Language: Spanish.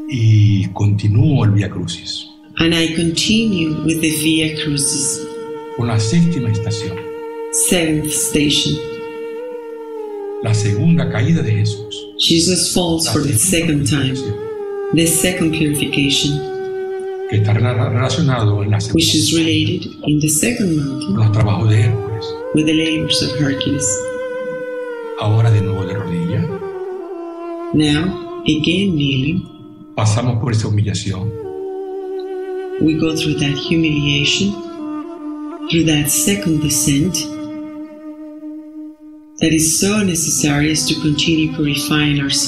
y continúo el Vía Crucis And I continue with the Via Crucis, con la séptima estación, 7th station. la segunda caída de Jesús, Jesus falls la for the segunda second time, purificación, the second purification, que está relacionado en la segunda which is related in the second mountain con los trabajos de Hércules. with the labors of Hercules. Ahora de nuevo de rodillas, Now, again kneeling, pasamos por esa humillación, we go through that humiliation, through that second descent that is so necessary as to continue purifying ourselves.